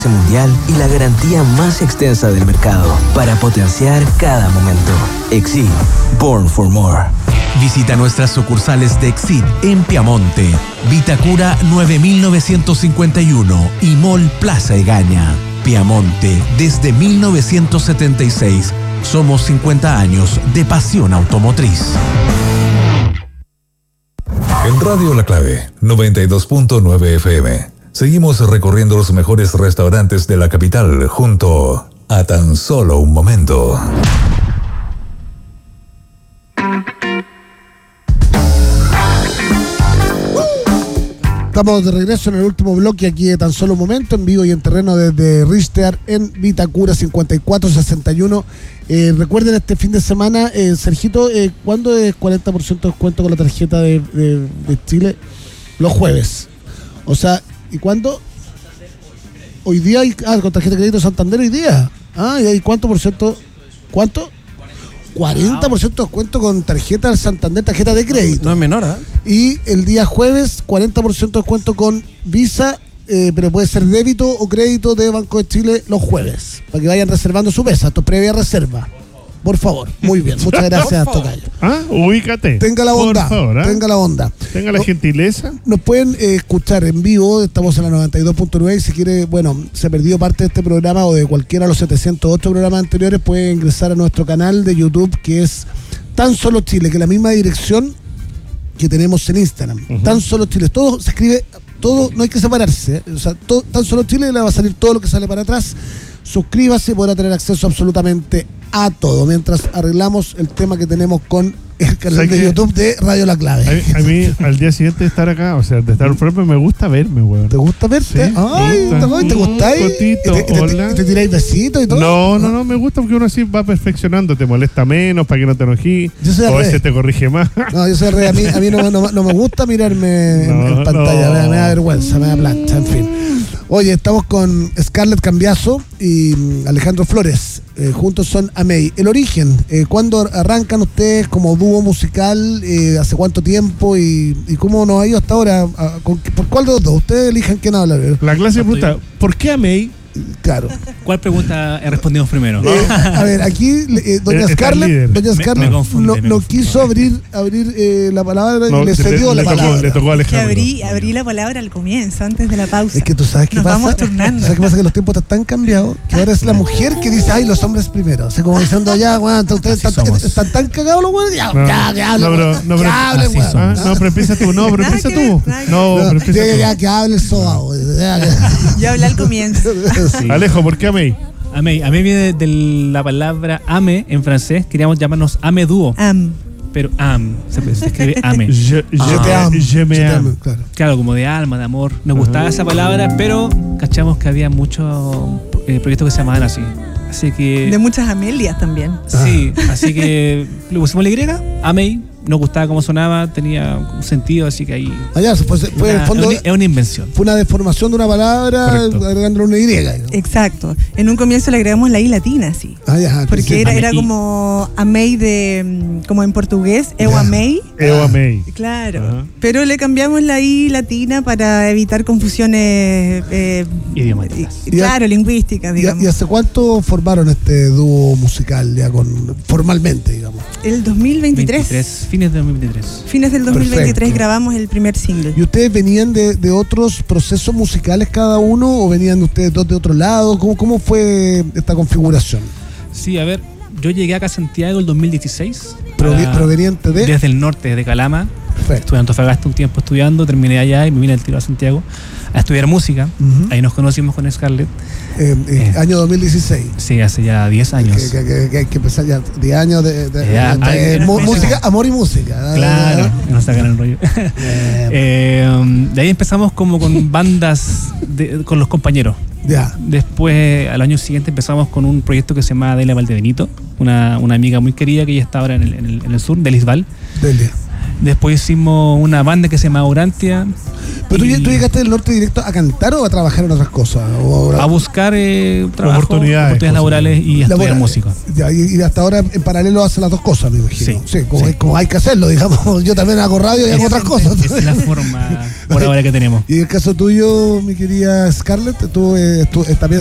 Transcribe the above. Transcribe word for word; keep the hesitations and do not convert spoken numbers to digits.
mundial y la garantía más extensa del mercado para potenciar cada momento. Exit, born for more. Visita nuestras sucursales de Exit en Piamonte, Vitacura nueve mil novecientos cincuenta y uno y Mall Plaza Egaña. Piamonte, desde mil novecientos setenta y seis. Somos cincuenta años de pasión automotriz. En Radio La Clave, noventa y dos punto nueve F M. Seguimos recorriendo los mejores restaurantes de la capital junto a Tan Solo Un Momento. Estamos de regreso en el último bloque aquí de Tan Solo Un Momento, en vivo y en terreno desde Richter en Vitacura cincuenta y cuatro sesenta y uno. Eh, recuerden este fin de semana, eh, Sergito, eh, ¿cuándo es cuarenta por ciento de descuento con la tarjeta de, de, de Chile? Los jueves. O sea, ¿y cuándo? Hoy día hay, ah, con tarjeta de crédito Santander hoy día. Ah, ¿y hay cuánto por ciento? ¿Cuánto? cuarenta por ciento de descuento con tarjeta del Santander, tarjeta de crédito. No es menor, ¿eh? Y el día jueves, cuarenta por ciento de descuento con Visa, eh, pero puede ser débito o crédito de Banco de Chile los jueves, para que vayan reservando su mesa, esto previa reserva. Por favor, muy bien, muchas gracias, Tocayo. Ah, ubícate. Tenga la bondad, por favor, ¿eh? tenga la bondad. Tenga la no, gentileza. Nos pueden eh, escuchar en vivo, estamos en la noventa y dos punto nueve, y si quiere, bueno, se perdió parte de este programa o de cualquiera de los setecientos ocho programas anteriores, puede ingresar a nuestro canal de YouTube, que es Tan Solo Chile, que es la misma dirección que tenemos en Instagram. Uh-huh. Tan Solo Chile, todo se escribe, todo, no hay que separarse, ¿eh? O sea, todo, Tan Solo Chile, le va a salir todo lo que sale para atrás. Suscríbase y podrá tener acceso absolutamente a todo, mientras arreglamos el tema que tenemos con el canal de YouTube de Radio La Clave. A, a mí, al día siguiente de estar acá, o sea, de estar propio, me gusta verme, weón. ¿Te gusta verte? Sí, Ay, me gusta. ¿te gustáis? Cotito, ¿Y te, hola. te, te tiráis besitos y todo? No, no, no, me gusta porque uno así va perfeccionando, te molesta menos para que no te enojí, o a veces te corrige más. No, yo soy al rey, a mí, a mí no, no, no me gusta mirarme no, en, en pantalla, no. me, me da vergüenza, me da plancha, en fin. Oye, estamos con Scarlett Cambiaso y Alejandro Flores, eh, juntos son Amey. El origen, eh, ¿cuándo arrancan ustedes como dúo musical? Eh, ¿Hace cuánto tiempo? Y, y cómo nos ha ido hasta ahora? ¿A, con, ¿Por cuál de los dos? Ustedes elijan quién habla. La clase de pregunta, ¿por qué Amey? Claro. ¿Cuál pregunta respondimos primero? Eh, a ver, aquí eh, doña Está Scarlett, doña Scarlett me, me confunde, no, me no confunde. quiso abrir abrir eh, la palabra No, y le le- cedió le la tocó- palabra. le tocó a Que Alejandro. abrí, abrí la palabra al comienzo, antes de la pausa. Es que tú sabes qué Nos pasa. vamos turnando. ¿Sabes qué pasa? Que los tiempos están tan cambiados que ahora es la mujer que dice, ay, los hombres primero. O sea, como diciendo, ya, weón, ustedes están, somos. están tan cagados los weones, ya, No, ya, que hablen, no, pero- weón, no, que pero- hablen, así weón. somos. Ah, no, pero empieza tú, no, pero Nada empieza que tú. ver, nada que No, No, pero empieza ya, tú. ya, que hable el sobao. Ya, que- Yo hablé al comienzo. Sí. Alejo, ¿por qué Amey? Amey, Amey viene de la palabra ame en francés, queríamos llamarnos ame dúo, Am. pero am, se, se escribe ame. Je, Yo je- te amo. je me yo te amo. amo, claro. Claro, como de alma, de amor. Nos gustaba esa palabra, pero cachamos que había muchos eh, proyectos que se llamaban así. Así que... De muchas Amelias también. Sí, así que le pusimos la Y, Amey, nos gustaba cómo sonaba, tenía un sentido, así que ahí... Allá, fue, fue en el Una- fondo, es, una, es una invención. fue una deformación de una palabra, Correcto. agregándole una Y. digamos. Exacto. En un comienzo le agregamos la I latina, sí. Ah, ya, Porque sí. era, era Amei. como Amei de, mm, como en portugués, eu amei. Eo Amey. Claro. Ajá. Pero le cambiamos la I latina para evitar confusiones eh, Idiomáticas. y- claro, lingüísticas, ¿Y, digamos. y hace cuánto formaron este dúo musical ya con formalmente, digamos? El dos mil veintitrés, veintitrés, fines de dos mil veintitrés. fines del dos mil veintitrés Perfecto. grabamos el primer single. ¿Y ustedes venían de, de otros procesos musicales cada uno o venían ustedes dos de otro lado? ¿Cómo, cómo fue esta configuración? Sí, a ver, yo llegué acá a Santiago el dos mil dieciséis. Provi- para- proveniente de... Desde el norte, desde Calama. Perfecto. Estuve en Antofagasta un tiempo estudiando, terminé allá y me vine al tiro a Santiago a estudiar música. Ujú. Ahí nos conocimos con Scarlett. Eh, eh, Eh. año dos mil dieciséis. Sí, hace ya diez años. Que, que, que, que hay que empezar ya diez años de, de- Ya, de- ay, de mu- ay, música, amor y música. Claro, que nos sacan el rollo. Eh, Eh, de ahí empezamos como con bandas de- con los compañeros. ya. Después, al año siguiente, empezamos con un proyecto que se llama Delia Valdebenito, una, una amiga muy querida que ella está ahora en el, en el, en el sur, de Lisbal. Delia. Después hicimos una banda que se llama Urantia. ¿Pero tú, tú llegaste del norte directo a cantar o a trabajar en otras cosas? O a buscar eh, trabajo, oportunidades, oportunidades laborales y a la estudiar música. Y, y hasta ahora en paralelo hace las dos cosas, me imagino. Sí, sí, como, sí. Hay, como hay que hacerlo, digamos. Yo también hago radio y hago otras cosas. Esa es la forma por ahora que tenemos. Y en el caso tuyo, mi querida Scarlett, tú, eh, tú eh, también